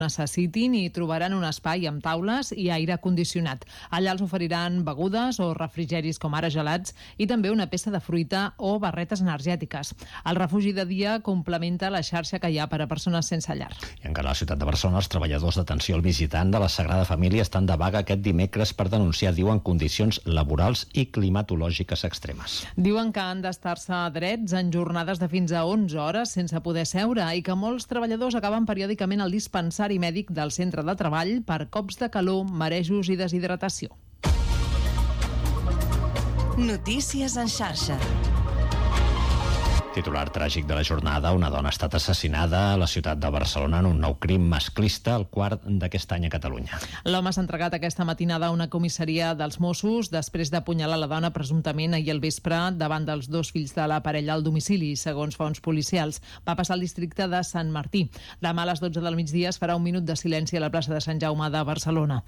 necessitin i trobaran un espai amb taules i aire condicionat. Allà els oferiran begudes o refrigeris com ara gelats i també una peça de fruita o barretes energètiques. El refugi de dia complementa la xarxa que hi ha per a persones sense llar. I encara a la ciutat de Barcelona, els treballadors d'atenció al visitant de la Sagrada Família estan de vaga aquest dimecres per denunciar, diuen, condicions laborals i climatològiques extremes. Diuen que han d'estar-se drets en jornades de fins a 11 hores sense poder seure i que molts treballadors acaben periòdicament al dispensari mèdic del centre de treball per cops de calor, marejos i deshidratació. Notícies en xarxa. Titular tràgic de la jornada: una dona ha estat assassinada a la ciutat de Barcelona en un nou crim masclista, el quart d'aquest any a Catalunya. L'home s'ha entregat aquesta matinada a una comissaria dels Mossos després d'apunyalar la dona presumptament ahir al vespre davant dels dos fills de la parella al domicili, segons fonts policials. Va passar al districte de Sant Martí. Demà a les 12 del migdia es farà un minut de silenci a la plaça de Sant Jaume de Barcelona.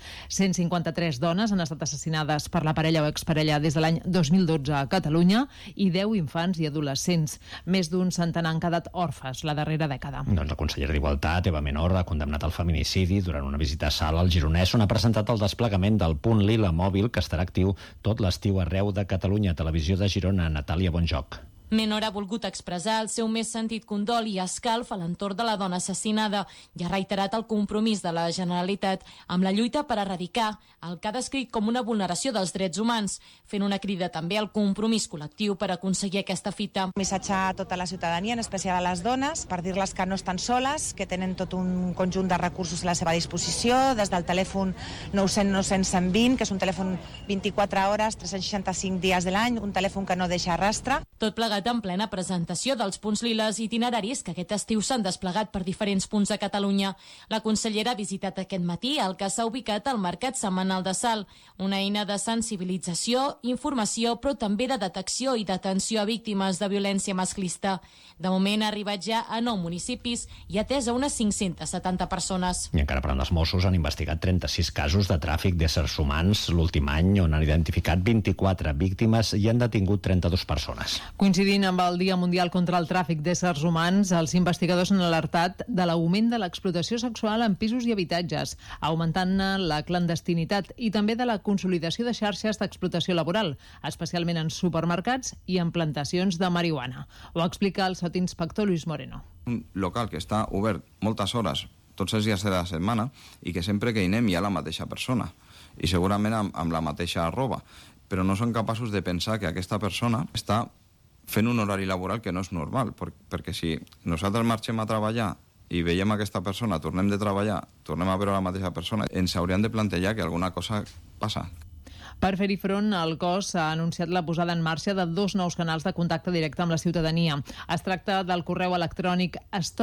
153 dones han estat assassinades per la parella o exparella des de l'any 2012 a Catalunya i 10 infants i adolescents. Més d'un centenar han quedat orfes la darrera dècada. Doncs la consellera d'Igualtat, Eva Menor, ha condemnat el feminicidi durant una visita a Salt, al Gironès, on ha presentat el desplegament del punt Lila mòbil que estarà actiu tot l'estiu arreu de Catalunya. Televisió de Girona, Natàlia Bonjoc. Menor ha volgut expressar el seu més sentit condol i escalf a l'entorn de la dona assassinada i ha reiterat el compromís de la Generalitat amb la lluita per erradicar el que ha descrit com una vulneració dels drets humans, fent una crida també al compromís col·lectiu per aconseguir aquesta fita. Un missatge a tota la ciutadania, en especial a les dones, per dir-les que no estan soles, que tenen tot un conjunt de recursos a la seva disposició, des del telèfon 900 900 120, que és un telèfon 24 hores, 365 dies de l'any, un telèfon que no deixa rastre. Tot plegat en plena presentació dels punts liles itineraris que aquest estiu s'han desplegat per diferents punts de Catalunya. La consellera ha visitat aquest matí el que s'ha ubicat al Mercat Setmanal de Salt, una eina de sensibilització, informació, però també de detecció i d'atenció a víctimes de violència masclista. De moment ha arribat ja a 9 municipis i ha atès a unes 570 persones. I encara parlant dels Mossos, han investigat 36 casos de tràfic d'éssers humans l'últim any, on han identificat 24 víctimes i han detingut 32 persones. Coincidint amb el Dia Mundial contra el Tràfic d'éssers humans, els investigadors han alertat de l'augment de l'explotació sexual en pisos i habitatges, augmentant la clandestinitat i també de la consolidació de xarxes d'explotació laboral, especialment en supermercats i en plantacions de marihuana. Ho explica el sotsinspector Luis Moreno. Un local que està obert moltes hores, tots els dies de la setmana, i que sempre que hi anem hi ha la mateixa persona, i segurament amb la mateixa roba, però no són capaços de pensar que aquesta persona està fent un horari laboral que no és normal, perquè si nosaltres marxem a treballar i veiem aquesta persona, tornem de treballar, tornem a veure la mateixa persona, ens hauríem de plantejar que alguna cosa passa. Per fer-hi front, el cos ha anunciat la posada en marxa de 2 nous canals de contacte directe amb la ciutadania. Es tracta del correu electrònic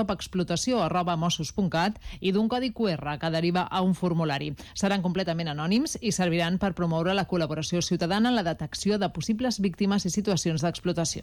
stopexplotació@mossos.cat i d'un codi QR que deriva a un formulari. Seran completament anònims i serviran per promoure la col·laboració ciutadana en la detecció de possibles víctimes i situacions d'explotació.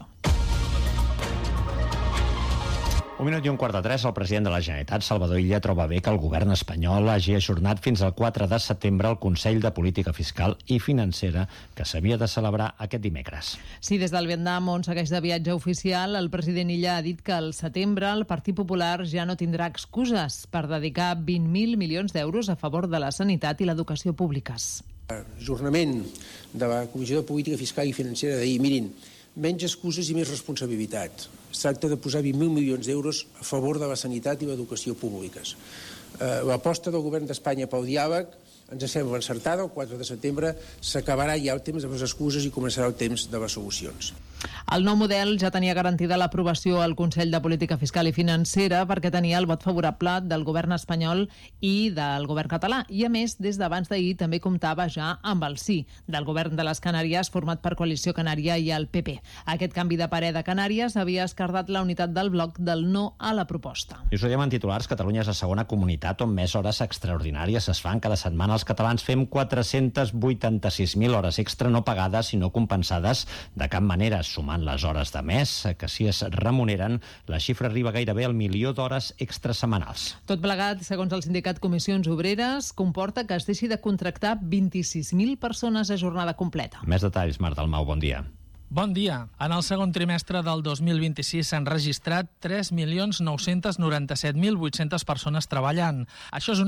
1:15. El president de la Generalitat, Salvador Illa, troba bé que el govern espanyol hagi ajornat fins al 4 de setembre el Consell de Política Fiscal i Financera que s'havia de celebrar aquest dimecres. Sí, des del Vietnam, on segueix de viatge oficial, el president Illa ha dit que al setembre el Partit Popular ja no tindrà excuses per dedicar 20.000 milions d'euros a favor de la sanitat i l'educació públiques. Ajornament de la Comissió de Política Fiscal i Financera de dir, mirin, menys excuses i més responsabilitat. Es tracta de posar 20.000 milions d'euros a favor de la sanitat i l'educació públiques. L'aposta del govern d'Espanya pel diàleg ens sembla encertada. El 4 de setembre s'acabarà ja el temps de les excuses i començarà el temps de les solucions. El nou model ja tenia garantida l'aprovació al Consell de Política Fiscal i Financera perquè tenia el vot favorable del govern espanyol i del govern català. I a més, des d'abans d'ahir també comptava ja amb el sí del govern de les Canàries format per Coalició Canària i el PP. Aquest canvi de parer de Canàries havia esquerdat la unitat del bloc del no a la proposta. I us ho diem en titulars, Catalunya és la segona comunitat on més hores extraordinàries es fan cada setmana. Els catalans fem 486.000 hores extra no pagades i no compensades de cap manera. Sumant les hores de mes, que si es remuneren, la xifra arriba gairebé al 1.000.000 d'hores extra setmanals. Tot plegat, segons el sindicat Comissions Obreres, comporta que es deixi de contractar 26.000 persones a jornada completa. Més detalls, Marta Almau, bon dia. Bon dia. En el segon trimestre del 2026 s'han registrat 3.997.800 persones treballant. Això és un